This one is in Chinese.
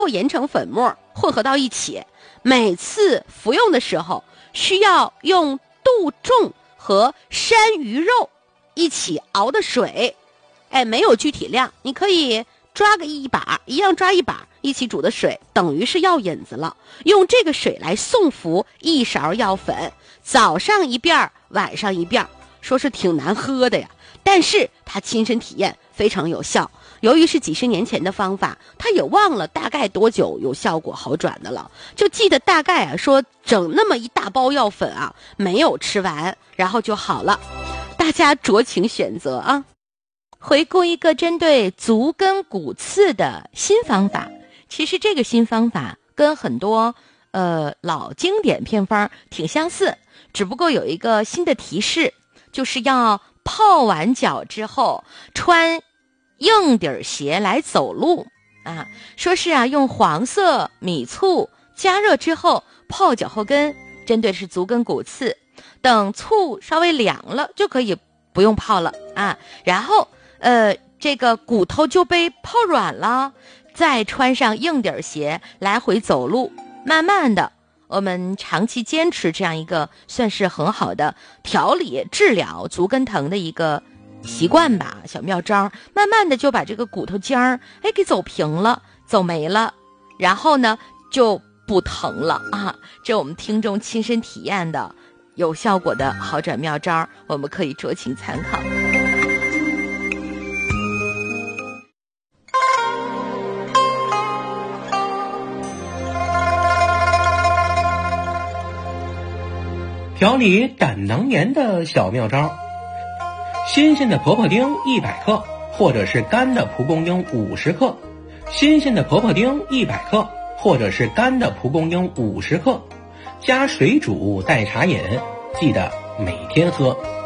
研成粉末混合到一起，每次服用的时候需要用杜仲和山萸肉一起熬的水，没有具体量，你可以抓个一把，一样抓一把，一起煮的水等于是药引子了。用这个水来送服1勺药粉，早上一遍，晚上一遍，说是挺难喝的呀，但是他亲身体验非常有效。由于是几十年前的方法，他也忘了大概多久有效果好转的了，就记得大概说整那么一大包药粉没有吃完，然后就好了。大家酌情选择啊。回顾一个针对足跟骨刺的新方法，其实这个新方法跟很多老经典偏方挺相似，只不过有一个新的提示，就是要泡完脚之后穿硬底鞋来走路说是用黄色米醋加热之后泡脚后跟，针对是足跟骨刺，等醋稍微凉了就可以不用泡了然后这个骨头就被泡软了，再穿上硬底鞋来回走路，慢慢的我们长期坚持这样一个算是很好的调理治疗足跟疼的一个习惯吧，小妙招，慢慢的就把这个骨头尖儿给走平了，走没了，然后呢就不疼了这我们听众亲身体验的有效果的好转妙招，我们可以酌情参考。 调理胆囊炎的小妙招：新鲜的婆婆丁100克，或者是干的蒲公英50克。新鲜的婆婆丁100克，或者是干的蒲公英50克，加水煮代茶饮，记得每天喝。